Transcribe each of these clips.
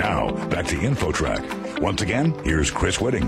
Now, back to InfoTrack. Once again, here's Chris Whitting.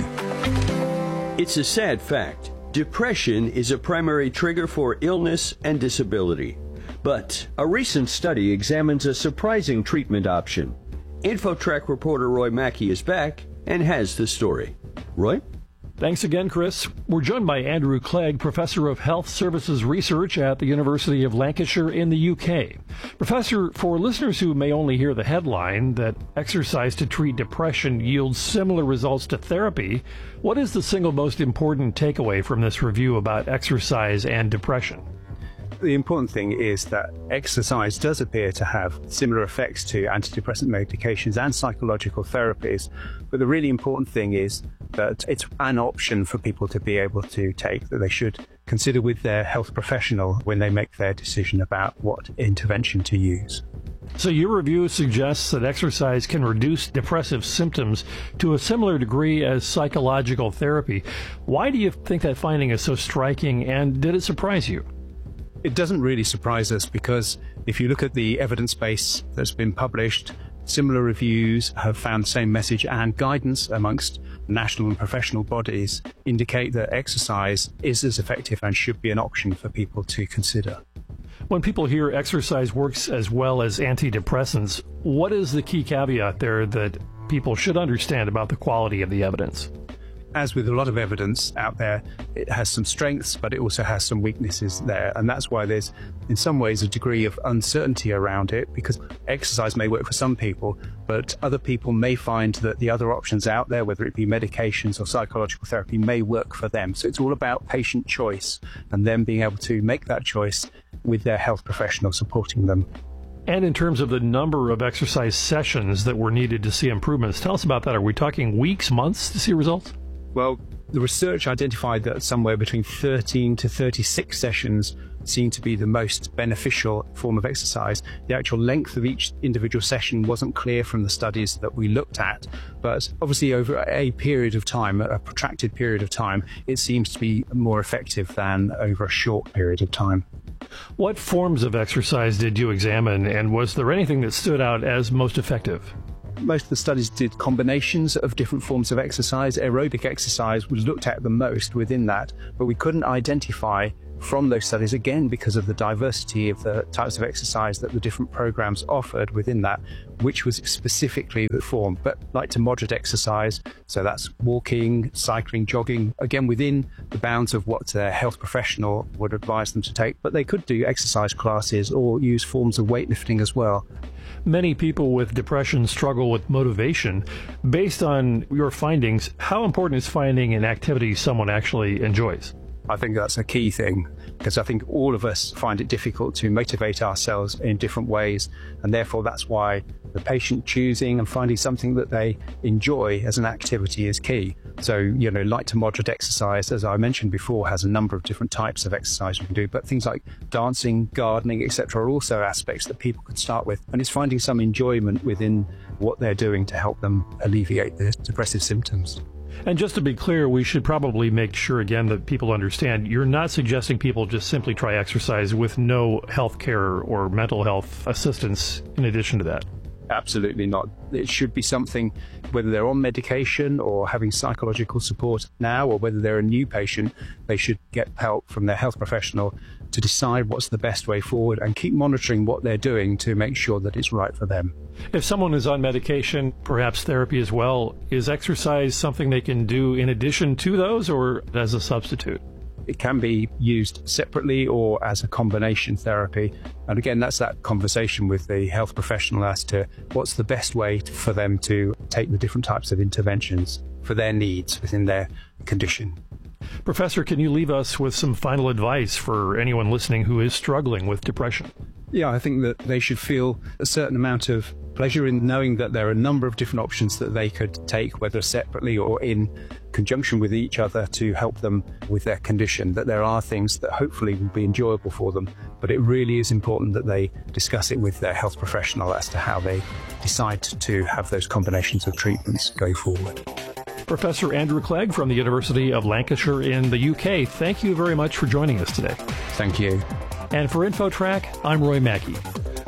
It's a sad fact. Depression is a primary trigger for illness and disability. But a recent study examines a surprising treatment option. InfoTrack reporter Roy Mackey is back and has the story. Roy? Thanks again, Chris. We're joined by Andrew Clegg, Professor of Health Services Research at the University of Lancashire in the UK. Professor, for listeners who may only hear the headline that exercise to treat depression yields similar results to therapy, what is the single most important takeaway from this review about exercise and depression? The important thing is that exercise does appear to have similar effects to antidepressant medications and psychological therapies. But the really important thing is that it's an option for people to be able to take, that they should consider with their health professional when they make their decision about what intervention to use. So your review suggests that exercise can reduce depressive symptoms to a similar degree as psychological therapy. Why do you think that finding is so striking, and did it surprise you? It doesn't really surprise us, because if you look at the evidence base that's been published, similar reviews have found the same message, and guidance amongst national and professional bodies indicate that exercise is as effective and should be an option for people to consider. When people hear exercise works as well as antidepressants, what is the key caveat there that people should understand about the quality of the evidence? As with a lot of evidence out there, it has some strengths, but it also has some weaknesses there. And that's why there's, in some ways, a degree of uncertainty around it, because exercise may work for some people, but other people may find that the other options out there, whether it be medications or psychological therapy, may work for them. So it's all about patient choice and them being able to make that choice with their health professional supporting them. And in terms of the number of exercise sessions that were needed to see improvements, tell us about that. Are we talking weeks, months to see results? Well, the research identified that somewhere between 13 to 36 sessions seemed to be the most beneficial form of exercise. The actual length of each individual session wasn't clear from the studies that we looked at, but obviously over a period of time, a protracted period of time, it seems to be more effective than over a short period of time. What forms of exercise did you examine, and was there anything that stood out as most effective? Most of the studies did combinations of different forms of exercise. Aerobic exercise was looked at the most within that, but we couldn't identify from those studies, again because of the diversity of the types of exercise that the different programs offered within that, which was specifically the form. But light to moderate exercise, so that's walking, cycling, jogging, again within the bounds of what their health professional would advise them to take. But they could do exercise classes or use forms of weightlifting as well. Many people with depression struggle with motivation. Based on your findings, how important is finding an activity someone actually enjoys? I think that's a key thing, because I think all of us find it difficult to motivate ourselves in different ways, and therefore that's why the patient choosing and finding something that they enjoy as an activity is key. So, light to moderate exercise, as I mentioned before, has a number of different types of exercise we can do, but things like dancing, gardening, etc. are also aspects that people can start with, and it's finding some enjoyment within what they're doing to help them alleviate the depressive symptoms. And just to be clear, we should probably make sure again that people understand you're not suggesting people just simply try exercise with no health care or mental health assistance in addition to that. Absolutely not. It should be something, whether they're on medication or having psychological support now, or whether they're a new patient, they should get help from their health professional to decide what's the best way forward and keep monitoring what they're doing to make sure that it's right for them. If someone is on medication, perhaps therapy as well, is exercise something they can do in addition to those or as a substitute? It can be used separately or as a combination therapy. And again, that's that conversation with the health professional as to what's the best way for them to take the different types of interventions for their needs within their condition. Professor, can you leave us with some final advice for anyone listening who is struggling with depression? Yeah, I think that they should feel a certain amount of pleasure in knowing that there are a number of different options that they could take, whether separately or in conjunction with each other, to help them with their condition, that there are things that hopefully will be enjoyable for them. But it really is important that they discuss it with their health professional as to how they decide to have those combinations of treatments go forward. Professor Andrew Clegg from the University of Lancashire in the UK, thank you very much for joining us today. Thank you. And for InfoTrack, I'm Roy Mackey.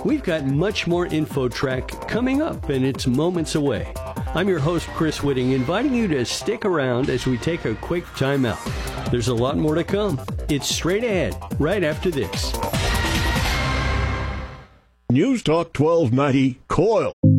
We've got much more InfoTrack coming up, and it's moments away. I'm your host, Chris Whitting, inviting you to stick around as we take a quick time out. There's a lot more to come. It's straight ahead, right after this. News Talk 1290, COIL.